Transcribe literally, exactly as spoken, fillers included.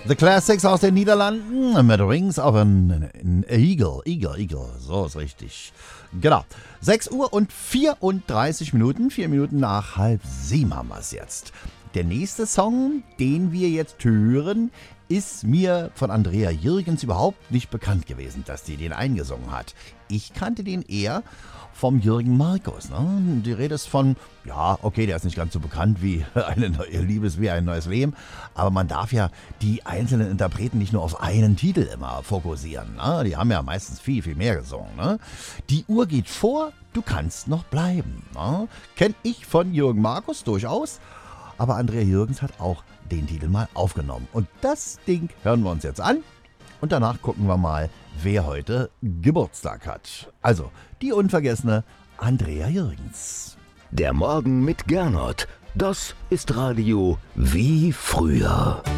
The Classics aus den Niederlanden mit Wings of an, an Eagle. Eagle, Eagle, so ist richtig. Genau. sechs Uhr und vierunddreißig Minuten, vier Minuten nach halb sieben haben wir es jetzt. Der nächste Song, den wir jetzt hören, ist mir von Andrea Jürgens überhaupt nicht bekannt gewesen, dass die den eingesungen hat. Ich kannte den eher vom Jürgen Markus. Ne? Die Rede ist von, ja, okay, der ist nicht ganz so bekannt wie eine neue Liebes wie ein neues Leben, aber man darf ja die einzelnen Interpreten nicht nur auf einen Titel immer fokussieren. Ne? Die haben ja meistens viel, viel mehr gesungen. Ne? Die Uhr geht vor, du kannst noch bleiben. Ne? Kenn ich von Jürgen Markus durchaus, aber Andrea Jürgens hat auch den Titel mal aufgenommen. Und das Ding hören wir uns jetzt an. Und danach gucken wir mal, wer heute Geburtstag hat. Also, die unvergessene Andrea Jürgens. Der Morgen mit Gernot. Das ist Radio wie früher.